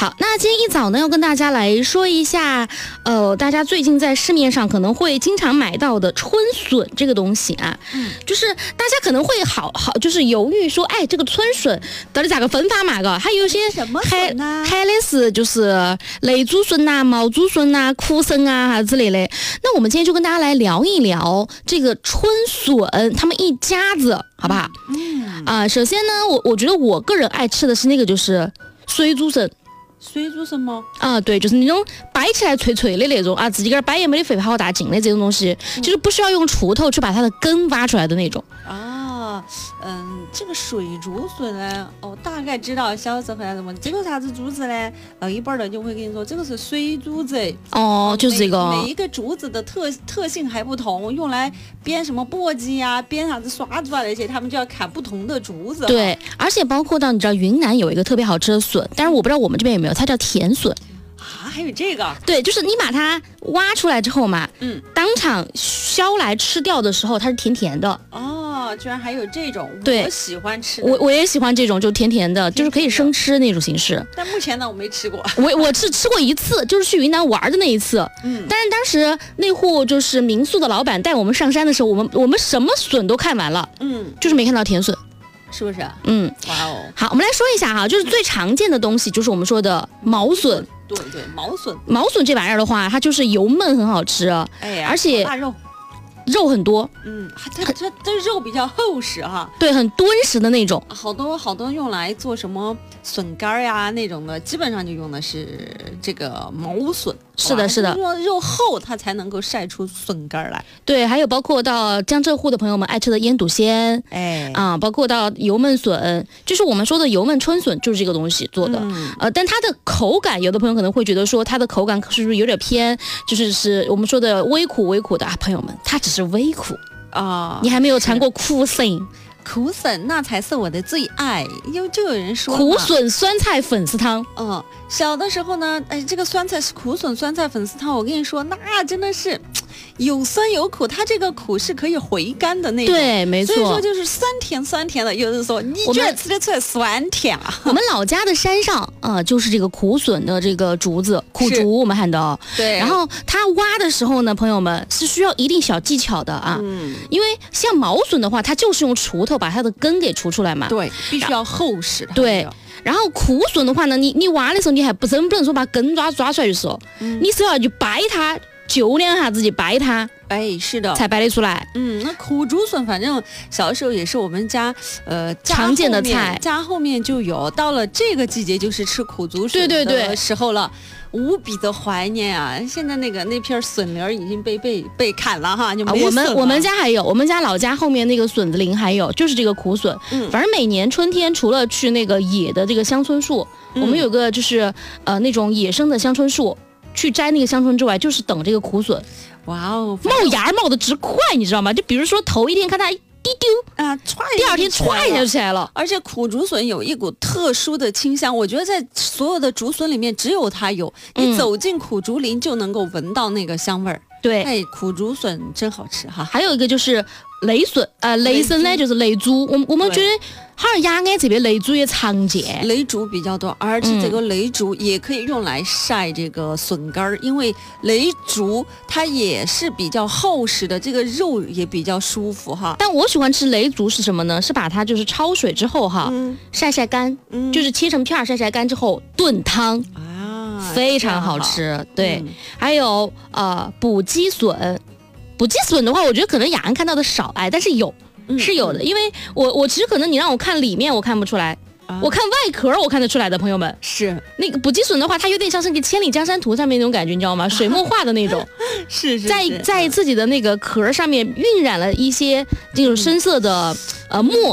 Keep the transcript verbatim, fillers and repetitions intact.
好，那今天一早呢，要跟大家来说一下，呃，大家最近在市面上可能会经常买到的春笋这个东西啊，嗯，就是大家可能会好好就是犹豫说，哎，这个春笋到底咋个分法嘛？个，还有些什么笋啊？ 还的是就是雷竹笋呐、毛竹笋呐、苦笋啊啥之类的。那我们今天就跟大家来聊一聊这个春笋，他们一家子，好不好？嗯啊、呃，首先呢，我我觉得我个人爱吃的是那个就是水竹笋。 水竹笋吗？ 啊，对，就是那种掰起来脆脆的那种啊，自己个儿掰也没得费好大劲的这种东西，嗯、就是不需要用锄头去把它的根挖出来的那种。 啊，嗯，这个水竹笋呢，哦，大概知道小时候回来什么，这个啥子竹子呢？呃，一般人就会跟你说，这个是水竹子。 哦，就是这个。 每一个竹子的特特性还不同，用来编什么簸箕呀、编啥子刷子啊那些，他们就要砍不同的竹子。 对，而且包括到你知道云南有一个特别好吃的笋，但是我不知道我们这边有没有。它叫甜笋啊，还有这个？ 对，就是你把它挖出来之后嘛， 嗯， 当场削来吃掉的时候，它是甜甜的。 哦，居然还有这种， 对， 我喜欢吃的。 我我也喜欢这种，就甜甜的，甜甜的就是可以生吃那种形式。 但目前呢，我没吃过。 我我是吃过一次，就是去云南玩的那一次。嗯，但是当时那户就是民宿的老板带我们上山的时候，我们我们什么笋都看完了，嗯，就是没看到甜笋。 是不是？ 嗯， 哇哦！ 好，我们来说一下哈，就是最常见的东西，就是我们说的毛笋。 对对，毛笋。 毛笋这玩意儿的话，它就是油焖很好吃， 哎呀， 而且大肉， 肉很多。 嗯，它它这肉比较厚实哈。 对，很敦实的那种。 好多好多用来做什么笋干呀那种的，基本上就用的是这个毛笋。 是的，是的， 肉肉厚，它才能够晒出笋干来。 对，还有包括到江浙沪的朋友们爱吃的腌笃鲜， 哎啊，包括到油焖笋，就是我们说的油焖春笋，就是这个东西做的。嗯、呃，但它的口感，有的朋友可能会觉得说它的口感是不是有点偏，就是是我们说的微苦微苦的啊，朋友们，它只是微苦啊， 你还没有尝过苦笋。 苦笋那才是我的最爱，因为就有人说苦笋酸菜粉丝汤。 嗯，小的时候呢，哎，这个酸菜是苦笋酸菜粉丝汤，我跟你说，那真的是有酸有苦，它这个苦是可以回甘的那种。 对，没错。 所以说就是酸甜酸甜的。有人说你居然吃得出来酸甜啊？ 我们老家的山上啊、呃，就是这个苦笋的这个竹子，苦竹我们喊的。 对。 然后它挖的时候呢，朋友们是需要一定小技巧的啊。嗯。因为像毛笋的话，它就是用锄头把它的根给除出来嘛。 对，必须要厚实。 对。然后苦笋的话呢，你你挖的时候你还不真不能说把根抓抓出来就是了，嗯、你是要去掰它，揪两下子去掰它。 哎，是的， 才掰得出来。 嗯，那苦竹笋，反正小的时候也是我们家呃常见的菜， 家后面就有。到了这个季节，就是吃苦竹笋的时候了，对对对，无比的怀念啊！现在那个那片笋林已经被被被砍了哈，就没了、啊、我们我们家还有，我们家老家后面那个笋子林还有，就是这个苦笋。嗯，反正每年春天除了去那个野的这个香椿树，嗯、我们有个就是呃那种野生的香椿树。去摘那个香椿之外，就是等这个苦笋。 哇哦， 冒芽冒的直快，你知道吗？就比如说头一天看它一丢啊，踹， 第二天踹就起来了。 而且苦竹笋有一股特殊的清香，我觉得在所有的竹笋里面只有它有。嗯、你走进苦竹林就能够闻到那个香味儿。 对， 哎，苦竹笋真好吃哈。 还有一个就是雷笋，呃，雷笋呢就是雷竹。我我们觉得好像雅安这边雷竹也常见， 雷竹比较多，而且这个雷竹也可以用来晒这个笋干儿，嗯、因为雷竹它也是比较厚实的，这个肉也比较舒服哈。 但我喜欢吃雷竹是什么呢？是把它就是焯水之后哈，嗯、晒晒干，嗯、就是切成片晒晒干之后炖汤。非常好吃，好对、嗯，还有呃补鸡笋，补鸡笋的话，我觉得可能雅安看到的少哎，但是有、嗯、是有的，因为我我其实可能你让我看里面我看不出来，啊、我看外壳我看得出来的，朋友们是那个补鸡笋的话，它有点像是那个《千里江山图》上面那种感觉，你知道吗？水墨画的那种， 是是在在自己的那个壳上面晕染了一些这种深色的、嗯、呃墨。